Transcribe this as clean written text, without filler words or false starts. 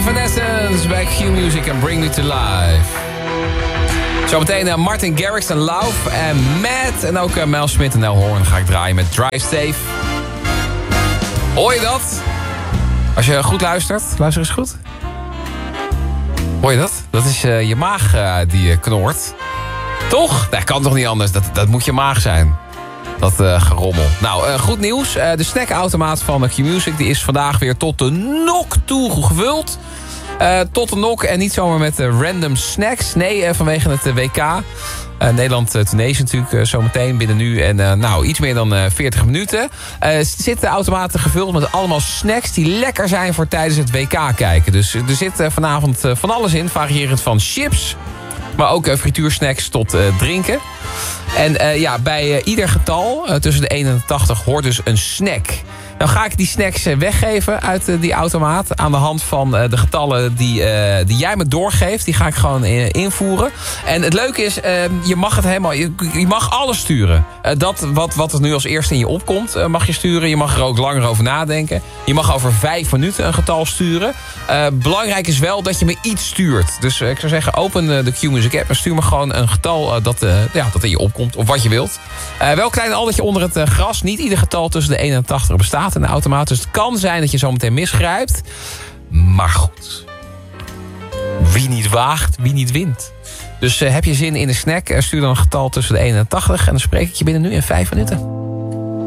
Evanescence bij Q-Music en Bring Me To Life. Zometeen Martin Garrix en Lauf en Matt. En ook Mel Smit en Nel Horn ga ik draaien met Drive Safe. Hoor je dat? Als je goed luistert, luister eens goed. Hoor je dat? Dat is je maag die knort. Toch? Dat kan toch niet anders? Dat moet je maag zijn. Dat gerommel. Nou, goed nieuws. De snackautomaat van Q-Music die is vandaag weer tot de nok toe gevuld. Tot de nok en niet zomaar met random snacks. Nee, vanwege het WK. Nederland-Tunesië natuurlijk zometeen binnen nu en iets meer dan 40 minuten. Zit de automaten gevuld met allemaal snacks die lekker zijn voor tijdens het WK kijken. Dus er zit vanavond van alles in, variërend van chips, maar ook frituursnacks tot drinken. En bij ieder getal tussen de 1 en de 80 hoort dus een snack. Nou ga ik die snacks weggeven uit die automaat. Aan de hand van de getallen die jij me doorgeeft. Die ga ik gewoon invoeren. En het leuke is, je mag het helemaal. Je mag alles sturen. Dat wat er nu als eerste in je opkomt, mag je sturen. Je mag er ook langer over nadenken. Je mag over 5 minuten een getal sturen. Belangrijk is wel dat je me iets stuurt. Dus ik zou zeggen, open de Q-Music app en stuur me gewoon een getal dat in je opkomt. Of wat je wilt. Wel een klein aldertje onder het gras. Niet ieder getal tussen de 1 en de 80 bestaat in de automaat. Dus het kan zijn dat je zo meteen misgrijpt. Maar goed. Wie niet waagt, wie niet wint. Dus heb je zin in een snack? Stuur dan een getal tussen de 1 en de 80. En dan spreek ik je binnen nu in 5 minuten.